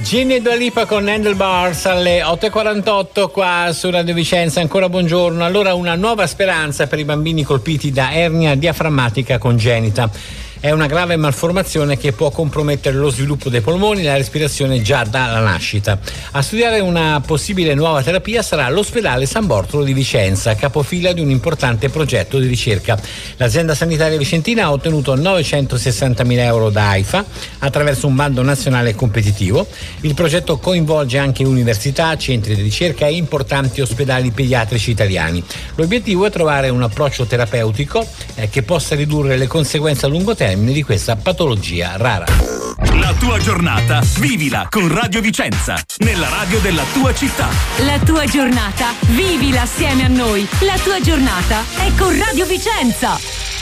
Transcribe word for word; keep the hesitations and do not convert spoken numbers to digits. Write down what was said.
Ginny e Dua Lipa con Handlebars alle otto e quarantotto qua su Radio Vicenza. Ancora buongiorno. Allora, una nuova speranza per i bambini colpiti da ernia diaframmatica congenita. È una grave malformazione che può compromettere lo sviluppo dei polmoni e la respirazione già dalla nascita. A studiare una possibile nuova terapia sarà l'ospedale San Bortolo di Vicenza, capofila di un importante progetto di ricerca. L'azienda sanitaria vicentina ha ottenuto novecentosessantamila euro da AIFA attraverso un bando nazionale competitivo. Il progetto coinvolge anche università, centri di ricerca e importanti ospedali pediatrici italiani. L'obiettivo è trovare un approccio terapeutico eh, che possa ridurre le conseguenze a lungo termine di questa patologia rara. La tua giornata vivila con Radio Vicenza, nella radio della tua città. La tua giornata vivila assieme a noi. La tua giornata è con Radio Vicenza.